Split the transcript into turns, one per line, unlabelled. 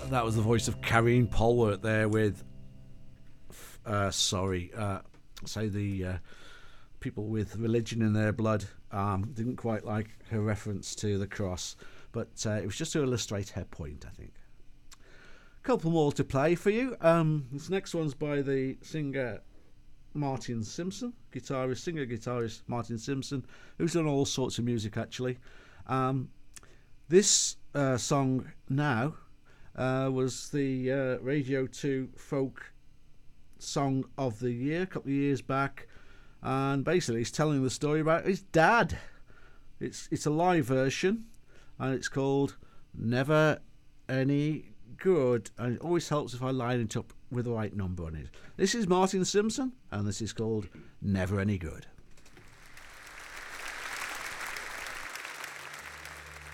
That was the voice of Karine Polwart there with, say the people with religion in their blood. Didn't quite like her reference to the cross, but it was just to illustrate her point, I think. Couple more to play for you. This next one's by the singer Martin Simpson, singer-guitarist Martin Simpson, who's done all sorts of music actually. This song now was the Radio 2 Folk Song of the Year a couple of years back, and basically he's telling the story about his dad. It's a live version, and it's called Never Any Good, and it always helps if I line it up with the right number on it. This is Martin Simpson, and this is called Never Any Good.